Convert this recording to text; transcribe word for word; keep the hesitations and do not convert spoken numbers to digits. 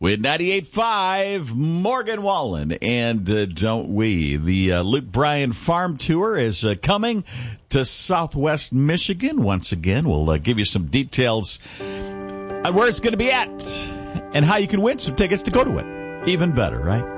With ninety-eight point five, Morgan Wallen, and uh, don't we? The uh, Luke Bryan Farm Tour is uh, coming to Southwest Michigan. Once again, we'll uh, give you some details on where it's going to be at and how you can win some tickets to go to it. Even better, right?